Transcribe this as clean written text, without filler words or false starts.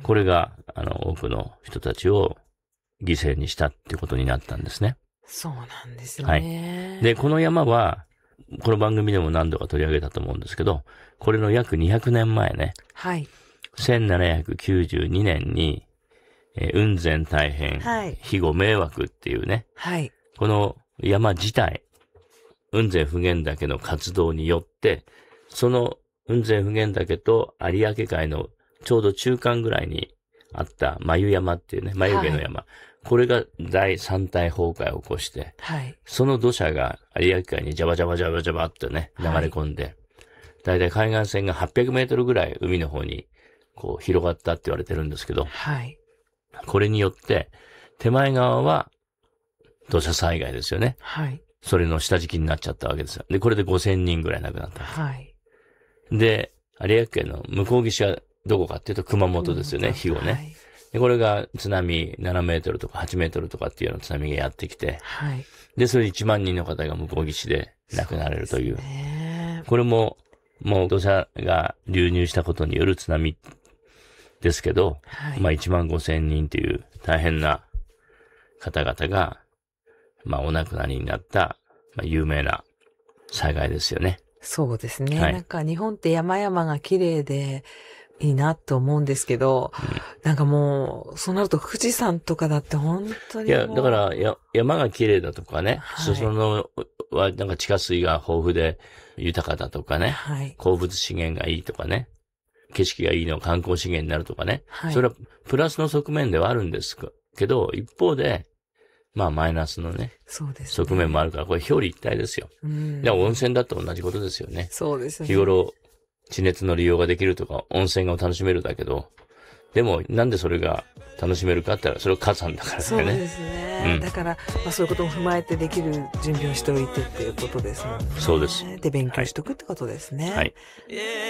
これが、多くの人たちを犠牲にしたってことになったんですね。 そうなんですはい。 ね。 で、この山は、この番組でも何度か取り上げたと思うんですけど、これの約200年前ね、 はい。 1792年に、雲仙大変、 はい。 庇護迷惑っていうね、 はい。 この山自体、雲仙普賢岳の活動によって、その雲仙普賢岳と有明海のちょうど中間ぐらいにあった眉山っていうね、眉毛の山。これが第三大崩壊を起こして、 はい。 その土砂が有明海にジャバジャバジャバジャバってね、流れ込んで、だいたい海岸線が800メートルぐらい海の方にこう広がったって言われてるんですけど、 はい。 これによって手前側は土砂災害ですよね。 はい。 それの下敷きになっちゃったわけですよ。で、これで5000人ぐらい亡くなった。 はい。 で、有明海の向こう岸はどこかっていうと熊本ですよね、肥後ね。 はい。 で、これが津波7メートルとか8メートルとかっていうような津波がやってきて、 はい。 で、それで1万人の方が向こう岸で亡くなれるという。 ね、 これも、もう土砂が流入したことによる津波ですけど、 はい、 まあ1万5千人という大変な方々が、まあお亡くなりになった、まあ、有名な災害ですよね。 そうですね。 はい、 なんか日本って山々が綺麗でいいなと思うんですけど、なんかもう、そうなると富士山とかだって本当にいや、だから山が綺麗だとかね、 はい、 裾野はなんか地下水が豊富で豊かだとかね、 はい、 鉱物資源がいいとかね、景色がいいの観光資源になるとかね、 はい、 それはプラスの側面ではあるんですけど、一方で、まあマイナスのね、 そうですね、 側面もあるから、これ表裏一体ですよ。で温泉だと同じことですよね。 そうですね。 日頃、地熱の利用ができるとか、温泉が楽しめるだけど、でもなんでそれが楽しめるかって言ったら、それは火山だからだよね。 そうですね。だから、まあそういうことも踏まえてできる準備をしておいてっていうことですもんね。 そうです。 で、勉強しとくってことですね。 はい。